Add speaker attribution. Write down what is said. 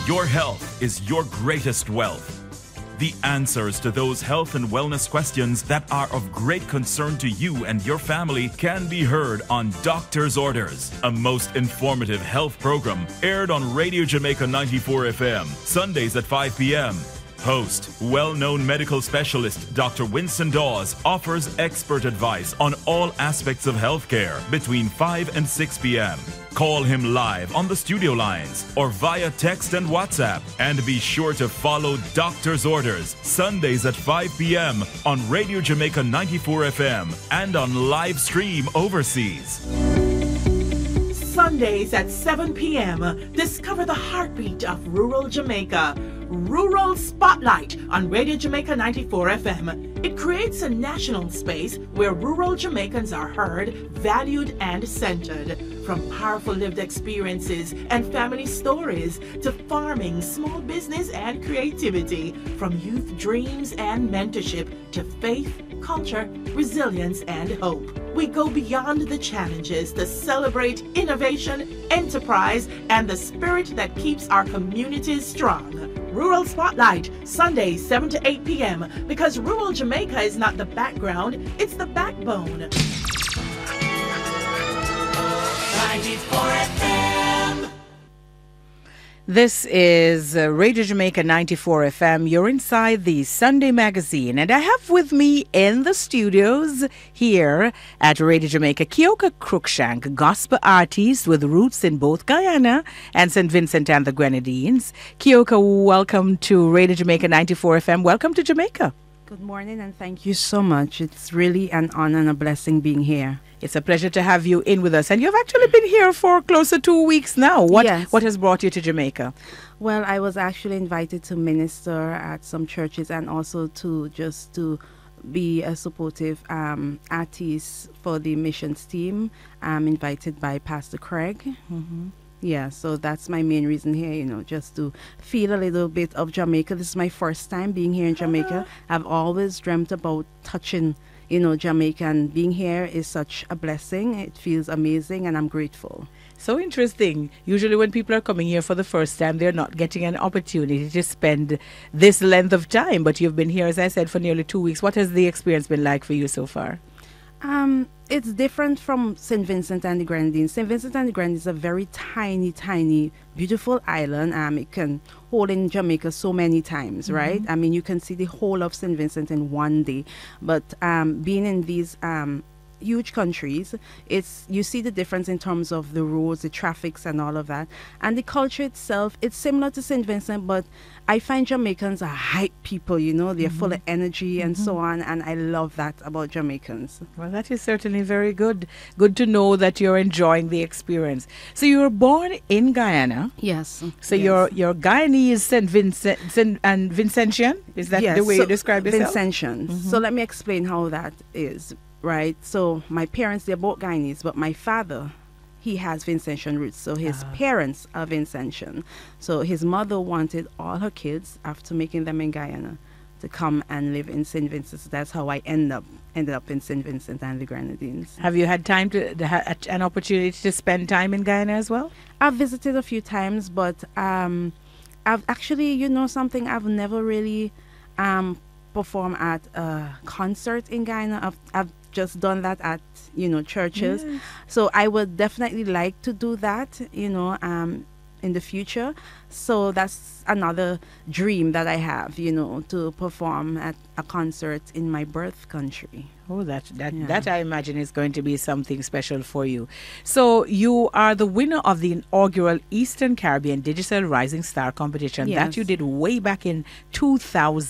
Speaker 1: Your health is your greatest wealth. The answers to those health and wellness questions that are of great concern to you and your family can be heard on Doctor's Orders, a most informative health program aired on Radio Jamaica 94 FM, Sundays at 5 p.m. Host, well-known medical specialist Dr. Winston Dawes offers expert advice on all aspects of healthcare between 5 and 6 p.m. Call him live on the studio lines or via text and WhatsApp. And be sure to follow Doctor's Orders Sundays at 5 p.m. on Radio Jamaica 94 FM and on live stream overseas.
Speaker 2: Sundays at 7 p.m. Discover the heartbeat of rural Jamaica. Rural Spotlight on Radio Jamaica 94 FM. It creates a national space where rural Jamaicans are heard, valued, and centered. From powerful lived experiences and family stories to farming, small business, and creativity. From youth dreams and mentorship to faith, culture, resilience, and hope. We go beyond the challenges to celebrate innovation, enterprise, and the spirit that keeps our communities strong. Rural Spotlight, Sundays 7 to 8 p.m. because rural Jamaica is not the background, it's the backbone. 94 FM.
Speaker 3: This is Radio Jamaica 94 FM. You're inside the Sunday magazine, and I have with me in the studios here at Radio Jamaica Keoka Cruikshank, gospel artist with roots in both Guyana and St. Vincent and the Grenadines. Keoka, welcome to Radio Jamaica 94 FM. Welcome to Jamaica.
Speaker 4: Good morning, and thank you so much. It's really an honor and a blessing being here.
Speaker 3: It's a pleasure to have you in with us. And you've actually been here for close to 2 weeks now. What has brought you to Jamaica?
Speaker 4: Well, I was actually invited to minister at some churches and also to be a supportive artist for the missions team. I'm invited by Pastor Craig. Mm-hmm. Yeah, so that's my main reason here, just to feel a little bit of Jamaica. This is my first time being here in Jamaica. I've always dreamt about touching Jamaica, and being here is such a blessing. It feels amazing, and I'm grateful.
Speaker 3: So interesting. Usually when people are coming here for the first time, they're not getting an opportunity to spend this length of time. But you've been here, as I said, for nearly 2 weeks. What has the experience been like for you so far?
Speaker 4: It's different from St. Vincent and the Grenadines. St. Vincent and the Grenadines is a very tiny, tiny, beautiful island. It can hold in Jamaica so many times, right? I mean, you can see the whole of St. Vincent in one day. But being in these huge countries, you see the difference in terms of the roads, the traffics, and all of that. And the culture itself, it's similar to St. Vincent, but I find Jamaicans are hype people, they're full of energy and so on, and I love that about Jamaicans.
Speaker 3: Well, that is certainly very good. Good to know that you're enjoying the experience. So you were born in Guyana.
Speaker 4: Yes.
Speaker 3: So your Guyanese St. Vincent and Vincentian? Is that the way you describe yourself?
Speaker 4: Vincentian. So let me explain how that is. Right, so my parents, they're both Guyanese, but my father, he has Vincentian roots, so his parents are Vincentian. So his mother wanted all her kids, after making them in Guyana, to come and live in St. Vincent. So that's how I ended up in St. Vincent and the Grenadines.
Speaker 3: Have you had time an opportunity to spend time in Guyana as well?
Speaker 4: I've visited a few times, but I've actually, something, I've never really performed at a concert in Guyana. I've just done that at churches. Yes. So I would definitely like to do that in the future. So that's another dream that I have, to perform at a concert in my birth country.
Speaker 3: Oh, that I imagine is going to be something special for you. So you are the winner of the inaugural Eastern Caribbean Digital Rising Star competition that you did way back in 2000.